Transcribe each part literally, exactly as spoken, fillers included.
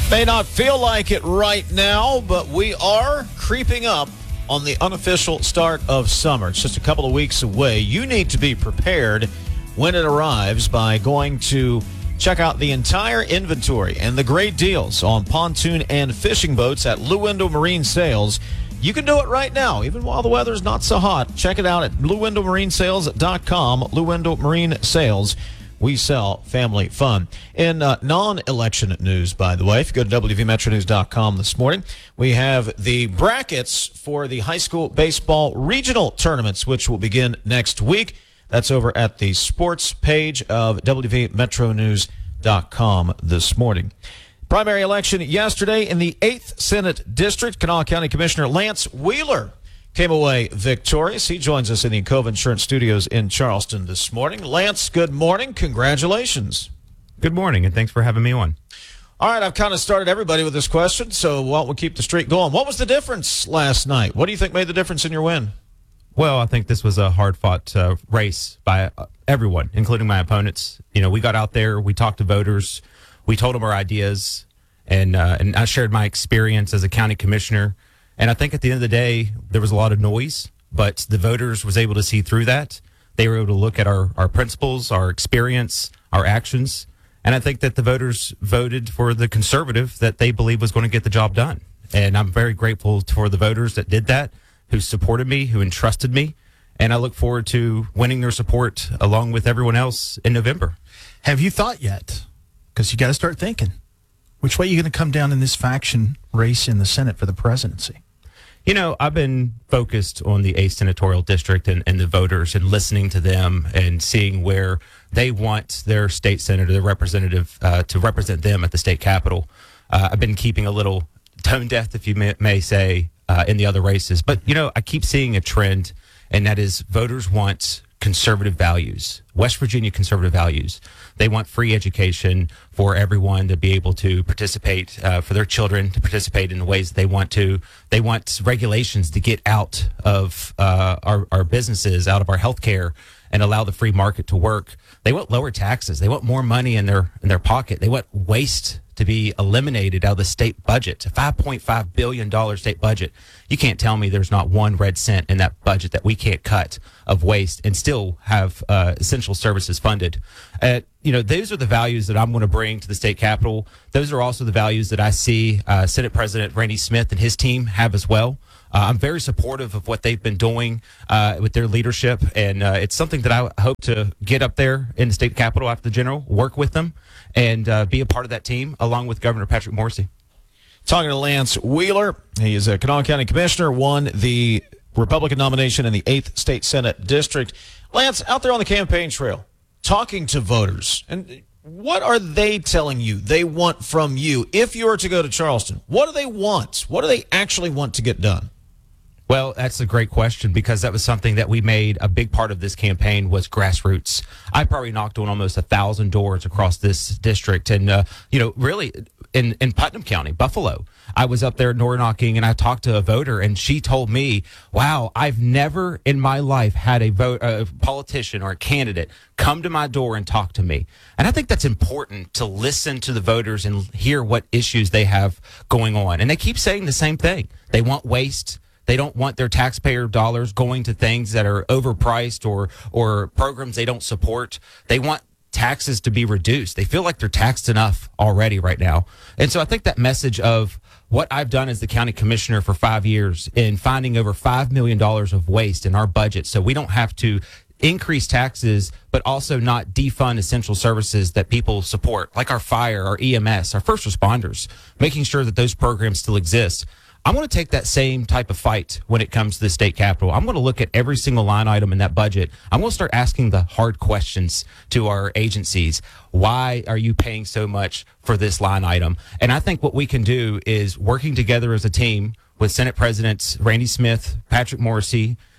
May not feel like it right now, but we are creeping up on the unofficial start of summer. It's just a couple of weeks away. You need to be prepared when it arrives by going to check out the entire inventory and the great deals on pontoon and fishing boats at Lewindow Marine Sales. You can do it right now, even while the weather's not so hot. Check it out at lewindow marine sales dot com. Lewindow Marine Sales. We sell family fun. In uh, non-election news, by the way, if you go to w v metro news dot com this morning, we have the brackets for the high school baseball regional tournaments, which will begin next week. That's over at the sports page of w v metro news dot com this morning. Primary election yesterday in the eighth Senate District. Kanawha County Commissioner Lance Wheeler came away victorious. He joins us in the Cove Insurance Studios in Charleston this morning. Lance, good morning. Congratulations. Good morning, and thanks for having me on. All right, I've kind of started everybody with this question, so why don't we keep the streak going? What was the difference last night? What do you think made the difference in your win? Well, I think this was a hard-fought uh, race by uh, everyone, including my opponents. You know, we got out there, we talked to voters, we told them our ideas, and uh, and I shared my experience as a county commissioner. And I think at the end of the day, there was a lot of noise, but the voters was able to see through that. They were able to look at our, our principles, our experience, our actions. And I think that the voters voted for the conservative that they believe was going to get the job done. And I'm very grateful for the voters that did that, who supported me, who entrusted me. And I look forward to winning their support along with everyone else in November. Have you thought yet? Because you got to start thinking. Which way are you going to come down in this faction race in the Senate for the presidency? You know, I've been focused on the eighth Senatorial District and, and the voters and listening to them and seeing where they want their state senator, their representative, uh, to represent them at the state capitol. Uh, I've been keeping a little tone deaf, if you may, may say, uh, in the other races. But, you know, I keep seeing a trend, and that is voters want conservative values, West Virginia conservative values. They want free education for everyone to be able to participate, uh, for their children to participate in the ways that they want to. They want regulations to get out of uh, our, our businesses, out of our healthcare, and allow the free market to work. They want lower taxes. They want more money in their in their pocket. They want waste to be eliminated out of the state budget, a five point five billion dollars state budget. You can't tell me there's not one red cent in that budget that we can't cut of waste and still have uh, essential services funded. Uh, you know, those are the values that I'm going to bring to the state capitol. Those are also the values that I see uh, Senate President Randy Smith and his team have as well. Uh, I'm very supportive of what they've been doing uh, with their leadership, and uh, it's something that I hope to get up there in the state capitol after the general, work with them, and uh, be a part of that team, along with Governor Patrick Morrisey. Talking to Lance Wheeler. He is a Kanawha County Commissioner, won the Republican nomination in the eighth State Senate District. Lance, out there on the campaign trail, talking to voters, and what are they telling you they want from you if you were to go to Charleston? What do they want? What do they actually want to get done? Well, that's a great question, because that was something that we made a big part of this campaign was grassroots. I probably knocked on almost a thousand doors across this district. And, uh, you know, really in, in Putnam County, Buffalo, I was up there door knocking and I talked to a voter and she told me, wow, I've never in my life had a vote, a politician or a candidate come to my door and talk to me. And I think that's important to listen to the voters and hear what issues they have going on. And they keep saying the same thing. They want waste. They don't want their taxpayer dollars going to things that are overpriced or or programs they don't support. They want taxes to be reduced. They feel like they're taxed enough already right now. And so I think that message of what I've done as the county commissioner for five years in finding over five million dollars of waste in our budget so we don't have to increase taxes, but also not defund essential services that people support, like our fire, our E M S, our first responders, making sure that those programs still exist. I'm going to take that same type of fight when it comes to the state capitol. I'm going to look at every single line item in that budget. I'm going to start asking the hard questions to our agencies. Why are you paying so much for this line item? And I think what we can do is working together as a team with Senate Presidents Randy Smith, Patrick Morrisey,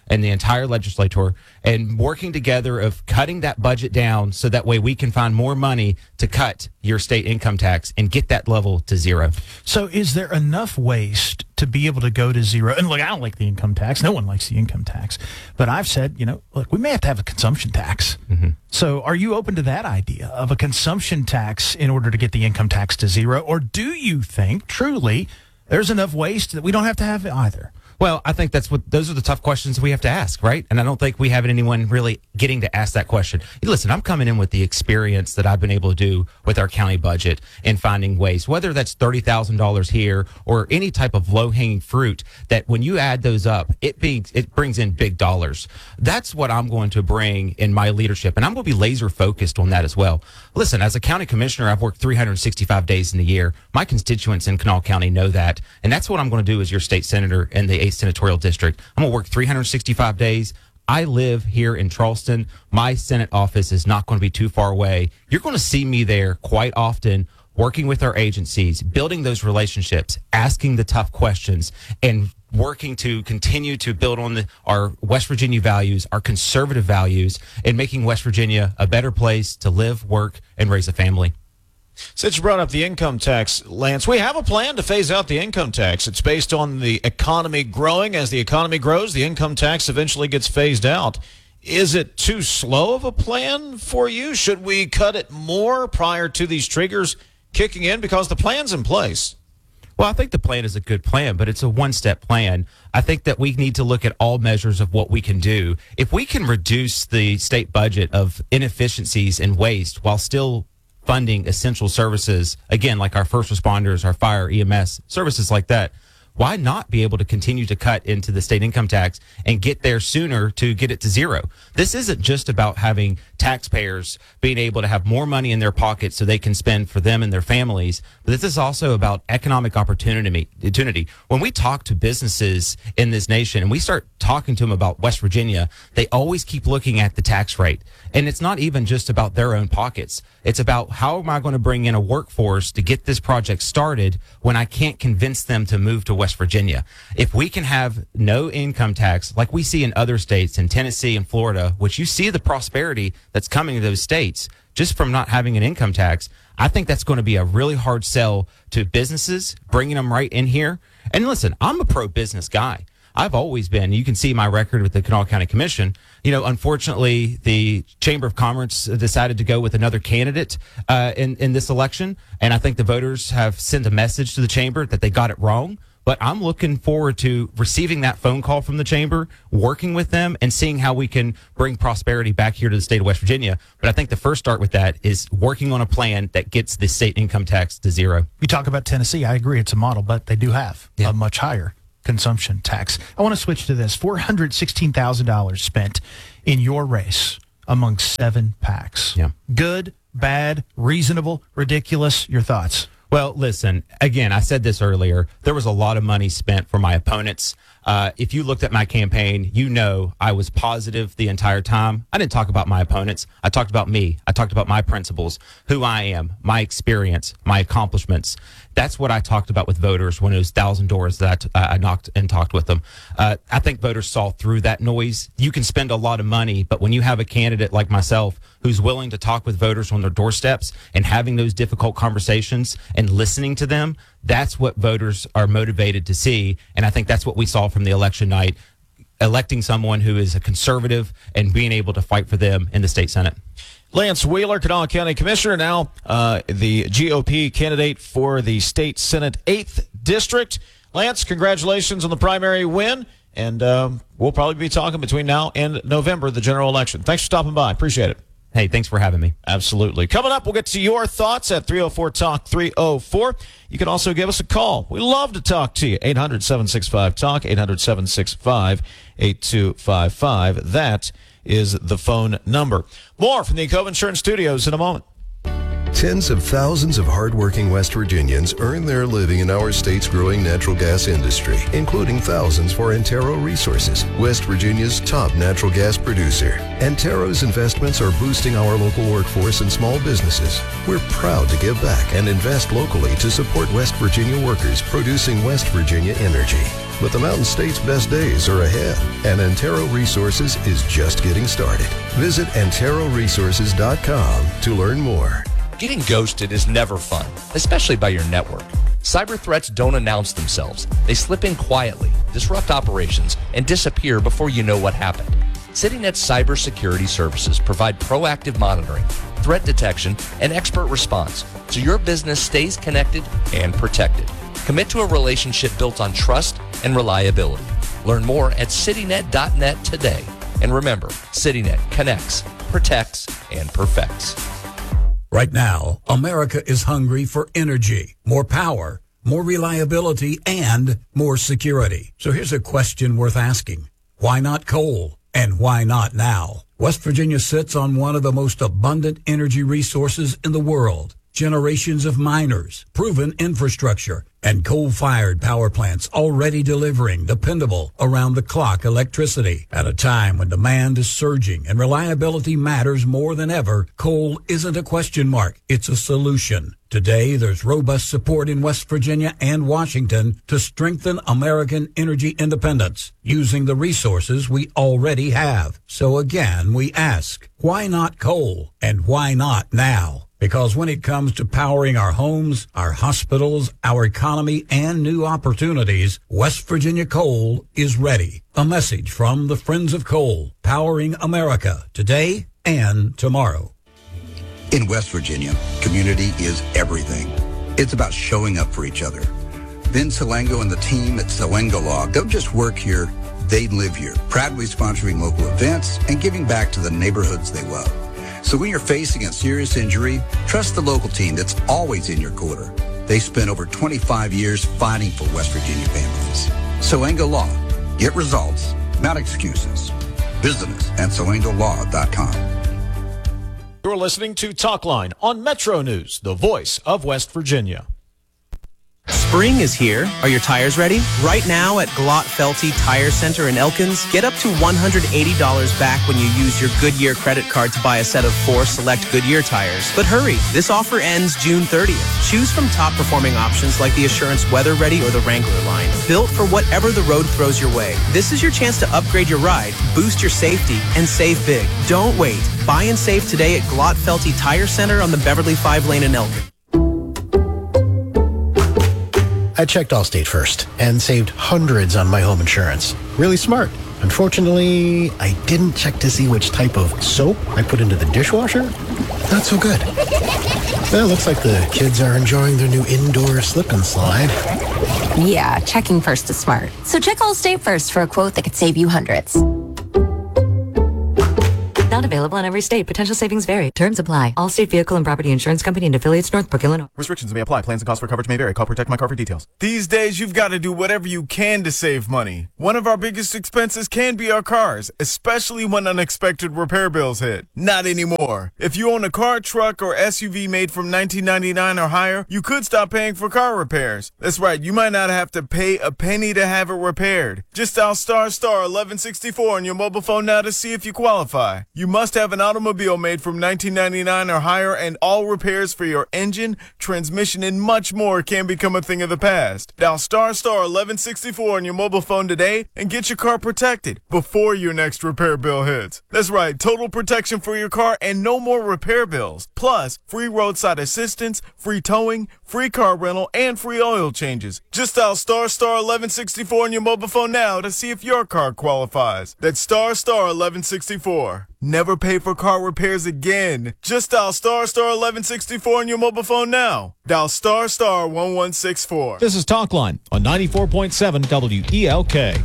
and the entire legislature and working together of cutting that budget down so that way we can find more money to cut your state income tax and get that level to zero. So is there enough waste to be able to go to zero? And look, I don't like the income tax. No one likes the income tax. But I've said, you know, look, we may have to have a consumption tax. Mm-hmm. So are you open to that idea of a consumption tax in order to get the income tax to zero? Or do you think truly there's enough waste that we don't have to have either? Well, I think that's what those are the tough questions we have to ask, right? And I don't think we have anyone really getting to ask that question. Listen, I'm coming in with the experience that I've been able to do with our county budget and finding ways, whether that's thirty thousand dollars here or any type of low-hanging fruit, that when you add those up, it being, it brings in big dollars. That's what I'm going to bring in my leadership, and I'm going to be laser focused on that as well. Listen, as a county commissioner, I've worked three hundred sixty-five days in the year. My constituents in Kanawha County know that, and that's what I'm going to do as your state senator in the eighth Senatorial District. I'm going to work three hundred sixty-five days. I live here in Charleston. My Senate office is not going to be too far away. You're going to see me there quite often, working with our agencies, building those relationships, asking the tough questions, and working to continue to build on the, our West Virginia values, our conservative values, and making West Virginia a better place to live, work, and raise a family. Since you brought up the income tax, Lance, we have a plan to phase out the income tax. It's based on the economy growing. As the economy grows, the income tax eventually gets phased out. Is it too slow of a plan for you? Should we cut it more prior to these triggers kicking in? Because the plan's in place. Well, I think the plan is a good plan, but it's a one-step plan. I think that we need to look at all measures of what we can do. If we can reduce the state budget of inefficiencies and waste while still funding essential services, again, like our first responders, our fire, E M S, services like that, why not be able to continue to cut into the state income tax and get there sooner to get it to zero? This isn't just about having taxpayers being able to have more money in their pockets so they can spend for them and their families, but this is also about economic opportunity. opportunity. When we talk to businesses in this nation and we start talking to them about West Virginia, they always keep looking at the tax rate. And it's not even just about their own pockets. It's about how am I going to bring in a workforce to get this project started when I can't convince them to move to West Virginia. If we can have no income tax like we see in other states, in Tennessee and Florida, which you see the prosperity that's coming to those states just from not having an income tax, I think that's going to be a really hard sell to businesses, bringing them right in here. And listen, I'm a pro-business guy. I've always been. You can see my record with the Kanawha County Commission. You know, unfortunately, the Chamber of Commerce decided to go with another candidate uh, in, in this election. And I think the voters have sent a message to the Chamber that they got it wrong. But I'm looking forward to receiving that phone call from the Chamber, working with them, and seeing how we can bring prosperity back here to the state of West Virginia. But I think the first start with that is working on a plan that gets the state income tax to zero. You talk about Tennessee. I agree it's a model, but they do have yeah. a much higher consumption tax. I want to switch to this. four hundred sixteen thousand dollars spent in your race among seven PACs. Yeah. Good, bad, reasonable, ridiculous. Your thoughts? Well, listen, again, I said this earlier. There was a lot of money spent for my opponents. Uh, if you looked at my campaign, you know I was positive the entire time. I didn't talk about my opponents. I talked about me. I talked about my principles, who I am, my experience, my accomplishments. That's what I talked about with voters when it was thousand doors that I, I knocked and talked with them. Uh, I think voters saw through that noise. You can spend a lot of money, but when you have a candidate like myself who's willing to talk with voters on their doorsteps and having those difficult conversations and listening to them, that's what voters are motivated to see. And I think that's what we saw from the election night, electing someone who is a conservative and being able to fight for them in the state Senate. Lance Wheeler, Kanawha County Commissioner, now uh, the G O P candidate for the state Senate eighth District. Lance, congratulations on the primary win, and um, we'll probably be talking between now and November, the general election. Thanks for stopping by. Appreciate it. Hey, thanks for having me. Absolutely. Coming up, we'll get to your thoughts at three oh four talk three oh four. You can also give us a call. We love to talk to you. eight hundred, seven six five, talk, eight hundred, seven six five, eight two five five. That is the phone number. More from the Cove Insurance Studios in a moment. Tens of thousands of hardworking West Virginians earn their living in our state's growing natural gas industry, including thousands for Antero Resources, West Virginia's top natural gas producer. Antero's investments are boosting our local workforce and small businesses. We're proud to give back and invest locally to support West Virginia workers producing West Virginia energy. but the Mountain State's best days are ahead, and Antero Resources is just getting started. Visit antero resources dot com to learn more. Getting ghosted is never fun, especially by your network. Cyber threats don't announce themselves. They slip in quietly, disrupt operations, and disappear before you know what happened. CityNet's cybersecurity services provide proactive monitoring, threat detection, and expert response, so your business stays connected and protected. Commit to a relationship built on trust and reliability. Learn more at citynet dot net today. And remember, CityNet connects, protects, and perfects. Right now, America is hungry for energy, more power, more reliability, and more security. So here's a question worth asking. Why not coal? And why not now? West Virginia sits on one of the most abundant energy resources in the world. Generations of miners, proven infrastructure, and coal-fired power plants already delivering dependable, around-the-clock electricity. At a time when demand is surging and reliability matters more than ever, coal isn't a question mark, it's a solution. Today, there's robust support in West Virginia and Washington to strengthen American energy independence using the resources we already have. So again, we ask, why not coal? And why not now? Because when it comes to powering our homes, our hospitals, our economy, and new opportunities, West Virginia Coal is ready. A message from the Friends of Coal, powering America today and tomorrow. In West Virginia, community is everything. It's about showing up for each other. Vin Salengo and the team at Salengo Law don't just work here, they live here, proudly sponsoring local events and giving back to the neighborhoods they love. So when you're facing a serious injury, trust the local team that's always in your corner. They spent over twenty-five years fighting for West Virginia families. Salengo Law. Get results, not excuses. Visit us at salengo law dot com. You're listening to Talkline on Metro News, the voice of West Virginia. Spring is here. Are your tires ready? Right now at Glott-Felty Tire Center in Elkins, get up to one hundred eighty dollars back when you use your Goodyear credit card to buy a set of four select Goodyear tires. But hurry, this offer ends June thirtieth. Choose from top-performing options like the Assurance Weather Ready or the Wrangler line. Built for whatever the road throws your way. This is your chance to upgrade your ride, boost your safety, and save big. Don't wait. Buy and save today at Glott-Felty Tire Center on the Beverly five lane in Elkins. I checked Allstate first and saved hundreds on my home insurance. Really smart. Unfortunately, I didn't check to see which type of soap I put into the dishwasher. Not so good. Well, looks like the kids are enjoying their new indoor slip and slide. Yeah, checking first is smart. So check Allstate first for a quote that could save you hundreds. Not available in every state. Potential savings vary. Terms apply. Allstate Vehicle and Property Insurance Company and affiliates, Northbrook, Illinois. Restrictions may apply. Plans and costs for coverage may vary. Call Protect My Car for details. These days, you've got to do whatever you can to save money. One of our biggest expenses can be our cars, especially when unexpected repair bills hit. Not anymore. If you own a car, truck, or S U V made from nineteen ninety-nine or higher, you could stop paying for car repairs. That's right. You might not have to pay a penny to have it repaired. Just dial star star eleven sixty-four on your mobile phone now to see if you qualify. You must have an automobile made from nineteen ninety-nine or higher, and all repairs for your engine, transmission, and much more can become a thing of the past. Dial star star eleven sixty-four on your mobile phone today and get your car protected before your next repair bill hits. That's right, total protection for your car and no more repair bills. Plus, free roadside assistance, free towing, free car rental, and free oil changes. Just dial star star eleven sixty-four on your mobile phone now to see if your car qualifies. That's star star eleven sixty-four. Never pay for car repairs again. Just dial star star eleven sixty-four on your mobile phone now. Dial star star one one six four. This is Talkline on ninety-four point seven W E L K.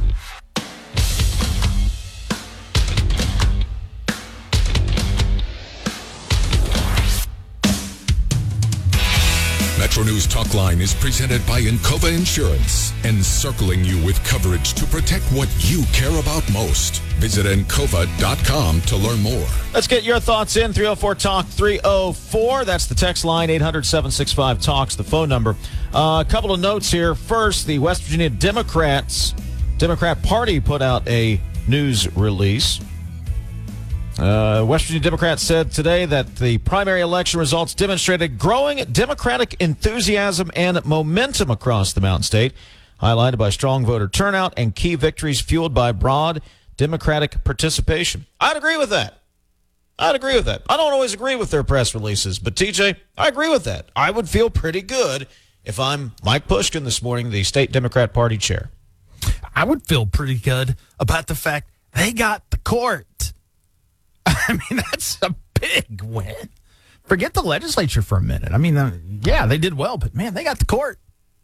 Metro News Talkline is presented by Encova Insurance, encircling you with coverage to protect what you care about most. Visit encova dot com to learn more. Let's get your thoughts in. three oh four talk three oh four. That's the text line. eight hundred seven six five talks, the phone number. Uh, a couple of notes here. First, the West Virginia Democrats, Democrat Party put out a news release. Uh, West Virginia Democrats said today that the primary election results demonstrated growing Democratic enthusiasm and momentum across the Mountain State. highlighted by strong voter turnout and key victories fueled by broad Democratic participation. I'd agree with that. I'd agree with that. I don't always agree with their press releases, but T J, I agree with that. I would feel pretty good if I'm Mike Pushkin this morning, the state Democrat Party chair. I would feel pretty good about the fact they got the court. I mean, that's a big win. Forget the legislature for a minute. I mean, uh, yeah, they did well, but man, they got the court.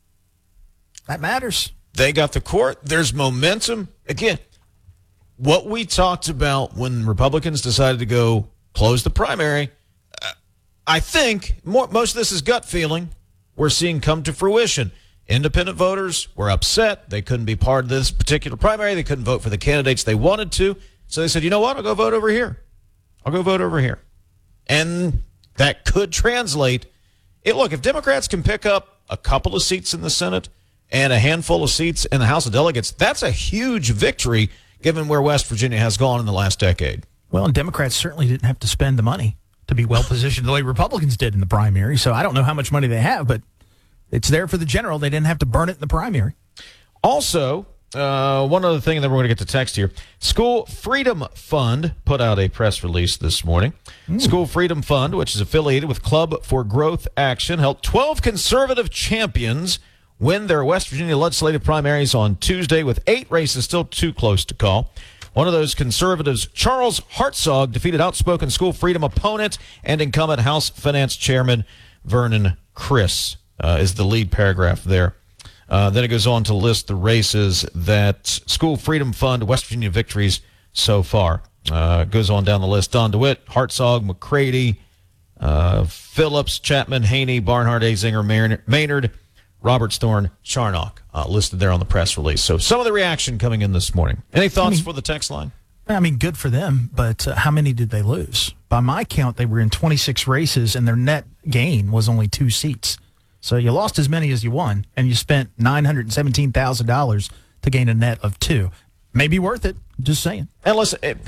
That matters. They got the court. There's momentum. Again, what we talked about when Republicans decided to go close the primary, uh, I think more, most of this is gut feeling. We're seeing come to fruition. Independent voters were upset. They couldn't be part of this particular primary. They couldn't vote for the candidates they wanted to. So they said, you know what? I'll go vote over here. I'll go vote over here. And that could translate. It, look, if Democrats can pick up a couple of seats in the Senate and a handful of seats in the House of Delegates, that's a huge victory given where West Virginia has gone in the last decade. Well, and Democrats certainly didn't have to spend the money to be well positioned the way Republicans did in the primary. So I don't know how much money they have, but it's there for the general. They didn't have to burn it in the primary. Also, uh, one other thing, and then we're going to get to text here. School Freedom Fund put out a press release this morning. Mm. School Freedom Fund, which is affiliated with Club for Growth Action, helped twelve conservative champions win their West Virginia legislative primaries on Tuesday with eight races still too close to call. One of those conservatives, Charles Hartzog, defeated outspoken school freedom opponent and incumbent House Finance Chairman Vernon Criss, uh, is the lead paragraph there. Uh, then it goes on to list the races that School Freedom Fund West Virginia victories so far. Uh, goes on down the list. Don DeWitt, Hartzog, McCready, uh, Phillips, Chapman, Haney, Barnhart, Azinger, Maynard, Roberts, Thorne, Charnock, uh, listed there on the press release. So some of the reaction coming in this morning. Any thoughts I mean, for the text line? I mean, good for them, but uh, how many did they lose? By my count, they were in twenty-six races, and their net gain was only two seats. So you lost as many as you won, and you spent nine hundred seventeen thousand dollars to gain a net of two. Maybe worth it, just saying. And listen, it,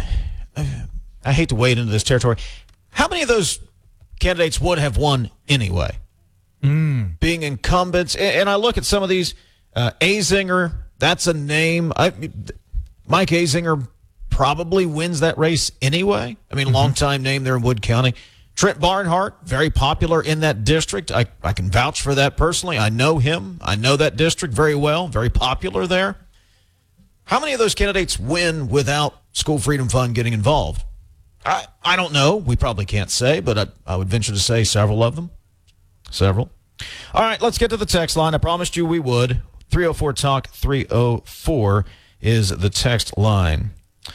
I hate to wade into this territory. How many of those candidates would have won anyway? Mm. Being incumbents, and I look at some of these, uh, Azinger, that's a name. I, Mike Azinger probably wins that race anyway. I mean, mm-hmm. long-time name there in Wood County. Trent Barnhart, very popular in that district. I, I can vouch for that personally. I know him. I know that district very well, very popular there. How many of those candidates win without School Freedom Fund getting involved? I, I don't know. We probably can't say, but I, I would venture to say several of them. Several. All right, let's get to the text line. I promised you we would. three oh four talk three oh four is the text line.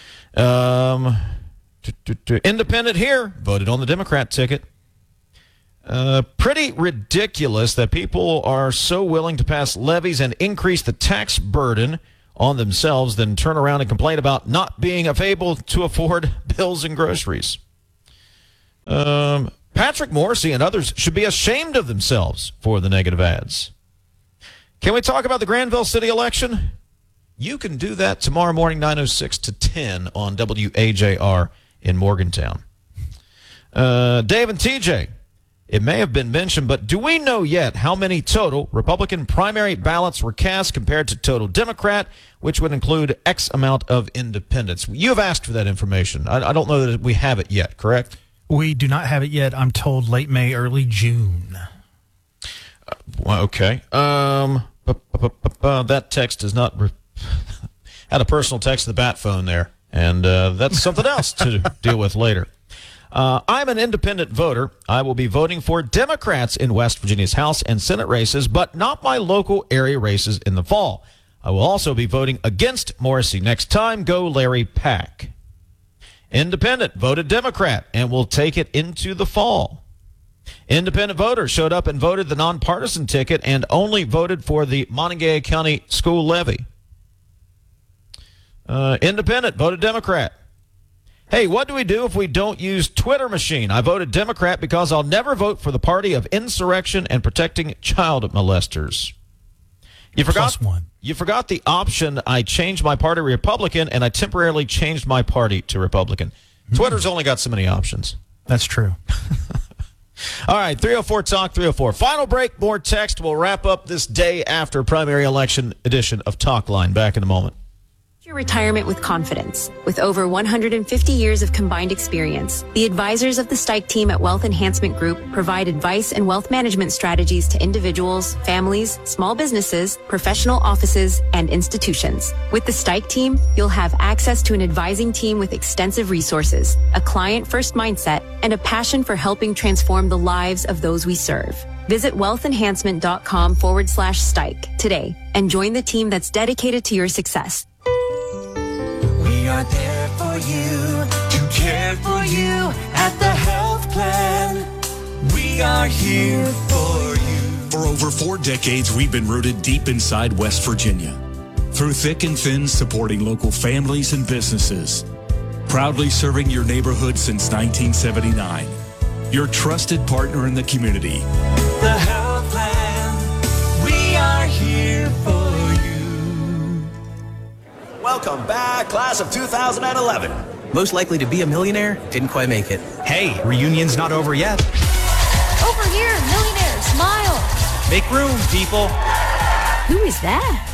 Um, independent here, voted on the Democrat ticket. Uh, pretty ridiculous that people are so willing to pass levies and increase the tax burden on themselves, then turn around and complain about not being able to afford bills and groceries. Um... Patrick Morrissey and others should be ashamed of themselves for the negative ads. Can we talk about the Granville City election? You can do that tomorrow morning, nine oh six to ten on W A J R in Morgantown. Uh, Dave and T J, it may have been mentioned, but do we know yet how many total Republican primary ballots were cast compared to total Democrat, which would include X amount of independents? You have asked for that information. I, I don't know that we have it yet, correct? We do not have it yet. I'm told late May, early June. Uh, well, okay. Um, that text does not re- had a personal text to the bat phone there, and uh, that's something else to deal with later. Uh, I'm an independent voter. I will be voting for Democrats in West Virginia's House and Senate races, but not my local area races in the fall. I will also be voting against Morrissey next time. Go Larry Pack. Independent voted Democrat and will take it into the fall. Independent voters showed up and voted the nonpartisan ticket and only voted for the Montague County school levy. Uh, independent voted Democrat. Hey, what do we do if we don't use Twitter machine? I voted Democrat because I'll never vote for the party of insurrection and protecting child molesters. You forgot Plus one. You forgot the option. I changed my party to Republican, and I temporarily changed my party to Republican. Mm-hmm. Twitter's only got so many options. That's true. All right, three oh four Talk, three oh four. Final break, more text. We'll wrap up this day after primary election edition of Talk Line. Back in a moment. Your retirement with confidence. With over one hundred fifty years of combined experience, the advisors of the Stike team at Wealth Enhancement Group provide advice and wealth management strategies to individuals, families, small businesses, professional offices, and institutions. With the Stike team, you'll have access to an advising team with extensive resources, a client-first mindset, and a passion for helping transform the lives of those we serve. Visit wealthenhancement.com forward slash Stike today and join the team that's dedicated to your success. We are there for you, to care for you at the health plan. We are here for you. For over four decades, we've been rooted deep inside West Virginia. Through thick and thin, supporting local families and businesses. Proudly serving your neighborhood since nineteen seventy-nine. Your trusted partner in the community. The health plan. We are here for you. Welcome back, class of two thousand eleven. Most likely to be a millionaire, didn't quite make it. Hey, reunion's not over yet. Over here, millionaire, smile. Make room, people. Who is that?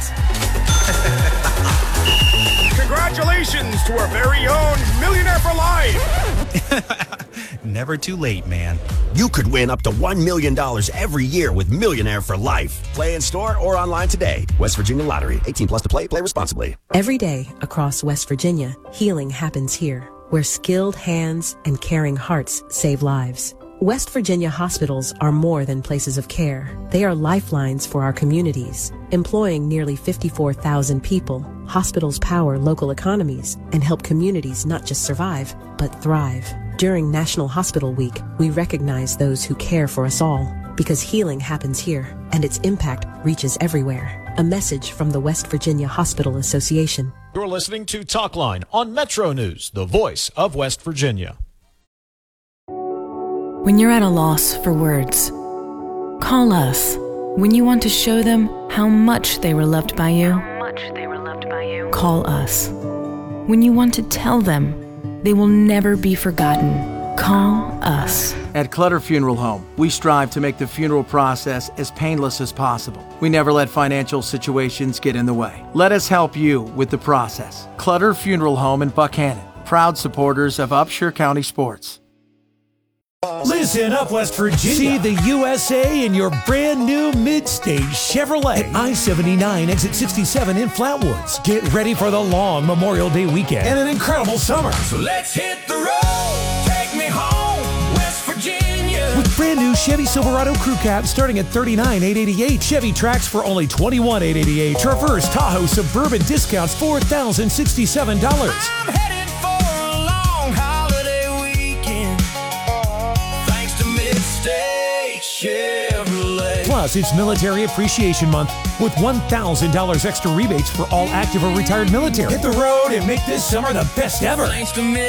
Congratulations to our very own Millionaire for Life. Never too late, man. You could win up to one million dollars every year with Millionaire for Life. Play in store or online today. West Virginia Lottery. eighteen plus to play. Play responsibly. Every day across West Virginia, healing happens here, where skilled hands and caring hearts save lives. West Virginia hospitals are more than places of care. They are lifelines for our communities. Employing nearly fifty-four thousand people, hospitals power local economies and help communities not just survive, but thrive. During National Hospital Week, we recognize those who care for us all, because healing happens here, and its impact reaches everywhere. A message from the West Virginia Hospital Association. You're listening to Talk Line on Metro News, the voice of West Virginia. When you're at a loss for words, call us. When you want to show them how much they were loved by you, call us. When you want to tell them they will never be forgotten, call us. At Clutter Funeral Home, we strive to make the funeral process as painless as possible. We never let financial situations get in the way. Let us help you with the process. Clutter Funeral Home in Buckhannon, proud supporters of Upshur County sports. Listen up, West Virginia. See the U S A in your brand new mid-stage Chevrolet at I seventy-nine, exit sixty-seven in Flatwoods. Get ready for the long Memorial Day weekend and an incredible summer. So let's hit the road. Take me home, West Virginia. With brand new Chevy Silverado Crew Cab starting at thirty-nine thousand eight hundred eighty-eight. Chevy Trax for only twenty-one thousand eight hundred eighty-eight. Traverse, Tahoe, Suburban discounts four thousand sixty-seven dollars. I'm headed for a long holiday weekend. Thanks to Mid-State Chevrolet. Plus, it's Military Appreciation Month with one thousand dollars extra rebates for all active or retired military. Hit the road and make this summer the best ever. Thanks to Mid-